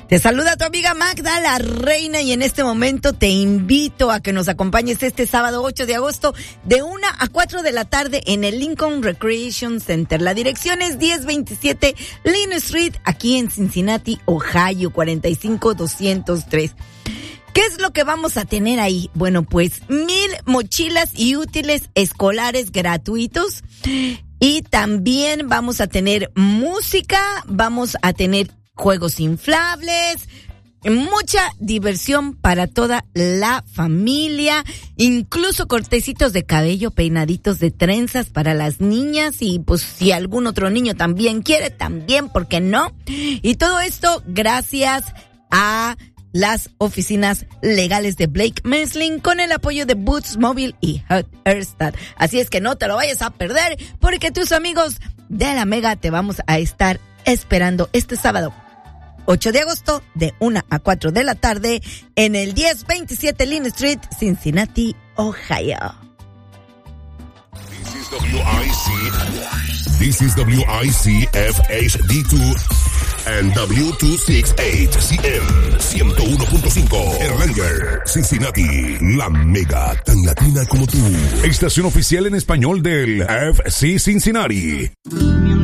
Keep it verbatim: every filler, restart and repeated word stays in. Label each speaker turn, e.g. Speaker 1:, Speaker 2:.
Speaker 1: Te saluda tu amiga Magda, la reina, y en este momento te invito a que nos acompañes este sábado ocho de agosto de una a cuatro de la tarde en el Lincoln Recreation Center. La dirección es diez veintisiete Lynn Street, aquí en Cincinnati, Ohio, cuarenta y cinco doscientos tres. ¿Qué es lo que vamos a tener ahí? Bueno, pues mil mochilas y útiles escolares gratuitos, y también vamos a tener música, vamos a tener juegos inflables, mucha diversión para toda la familia, incluso cortecitos de cabello, peinaditos de trenzas para las niñas, y pues si algún otro niño también quiere, también, ¿por qué no? Y todo esto gracias a las oficinas legales de Blake Mesling con el apoyo de Boots Mobile y Hot Airstad. Así es que no te lo vayas a perder, porque tus amigos de la Mega te vamos a estar esperando este sábado ocho de agosto de una a cuatro de la tarde en el diez veintisiete Lynn Street, Cincinnati, Ohio.
Speaker 2: This is W I C. This is W I C F H D two and W two sixty-eight C M ciento uno punto cinco Erlanger, Cincinnati, la Mega, tan latina como tú. Estación oficial en español del F C Cincinnati.